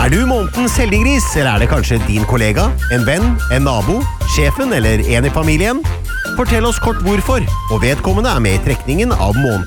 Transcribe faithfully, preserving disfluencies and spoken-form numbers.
Er du månedens heldiggris, eller er det kanskje din kollega, en venn, en nabo, sjefen eller en i familien? Fortell oss kort hvorfor, og vedkommende er med i trekningen av månedens